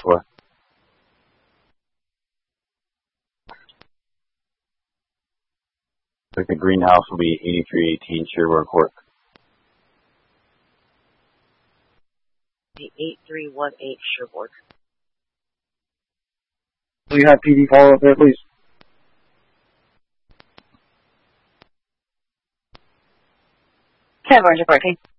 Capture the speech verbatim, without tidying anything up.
for? Like the greenhouse will be eighty-three eighteen Sherbourne Court. The eight three one eight Sherbourne. Do you have P D follow up there, please? ten Orange reporting.